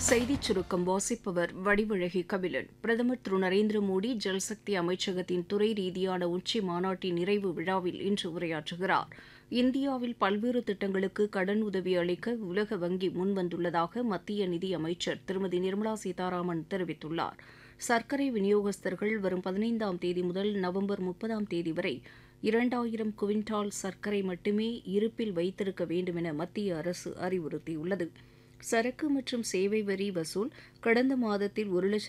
செய்திச் சுருக்கம் வாசிப்பவர் வடிவழகி கபிலன். பிரதமர் திரு நரேந்திர மோடி ஜல்சக்தி அமைச்சகத்தின் துறை ரீதியான உச்சி மாநாட்டின் நிறைவு விழாவில் இன்று உரையாற்றுகிறார். இந்தியாவில் பல்வேறு திட்டங்களுக்கு கடன் உதவி அளிக்க உலக வங்கி முன்வந்துள்ளதாக மத்திய நிதியமைச்சர் திருமதி நிர்மலா சீதாராமன் தெரிவித்துள்ளார். சர்க்கரை விநியோகஸ்தர்கள் வரும் 15ஆம் தேதி முதல் நவம்பர் 30ஆம் தேதி வரை 2000 குவிண்டால் சர்க்கரை மட்டுமே இருப்பில் வைத்திருக்க வேண்டும் என மத்திய அரசு அறிவுறுத்தியுள்ளது. சரக்கு மற்றும் சேவை வரி வசூல் கடந்த மாதத்தில்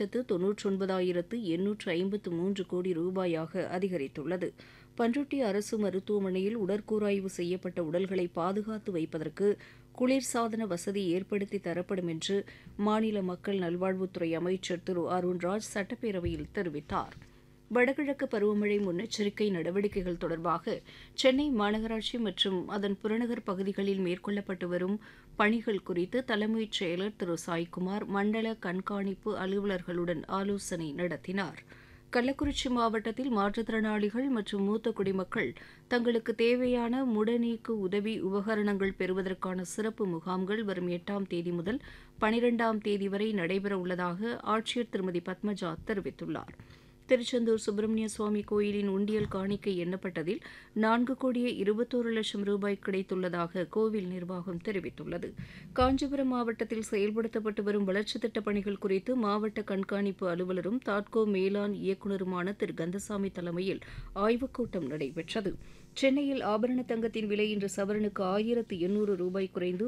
1,99,853 கோடி ரூபாயாக அதிகரித்துள்ளது. பண்ருட்டி அரசு மருத்துவமனையில் உடற்கூராய்வு செய்யப்பட்ட உடல்களை பாதுகாத்து வைப்பதற்கு குளிர்சாதன வசதி ஏற்படுத்தி தரப்படும் என்று மாநில மக்கள் நல்வாழ்வுத்துறை அமைச்சர் திரு அருண்ராஜ் சட்டப்பேரவையில் தெரிவித்தார். வடகிழக்கு பருவமழை முன்னெச்சரிக்கை நடவடிக்கைகள் தொடர்பாக சென்னை மாநகராட்சி மற்றும் அதன் புறநகர் பகுதிகளில் மேற்கொள்ளப்பட்டு வரும் பணிகள் குறித்து தலைமைச் செயலர் திரு சாய்குமார் மண்டல கண்காணிப்பு அலுவலர்களுடன் ஆலோசனை நடத்தினார். கள்ளக்குறிச்சி மாவட்டத்தில் மாற்றுத்திறனாளிகள் மற்றும் மூத்த குடிமக்கள் தங்களுக்கு தேவையான முடநீக்கு உதவி உபகரணங்கள் பெறுவதற்கான சிறப்பு முகாம்கள் வரும் 8ஆம் தேதி முதல் 12ஆம் தேதி வரை நடைபெறவுள்ளதாக ஆட்சியர் திருமதி பத்மஜா தெரிவித்துள்ளார். திருச்செந்தூர் சுப்பிரமணிய சுவாமி கோயிலின் உண்டியல் காணிக்கை எண்ணப்பட்டதில் 4,21,00,000 ரூபாய் கிடைத்துள்ளதாக கோவில் நிர்வாகம் தெரிவித்துள்ளது. காஞ்சிபுரம் மாவட்டத்தில் செயல்படுத்தப்பட்டு வரும் வளர்ச்சித் திட்டப் பணிகள் குறித்து மாவட்ட கண்காணிப்பு அலுவலரும் தாட்கோ மேலாண் இயக்குநருமான திரு கந்தசாமி தலைமையில் ஆய்வுக் கூட்டம் நடைபெற்றது. சென்னையில் ஆபரண தங்கத்தின் விலை இன்று சவரனுக்கு 1,800 ரூபாய் குறைந்து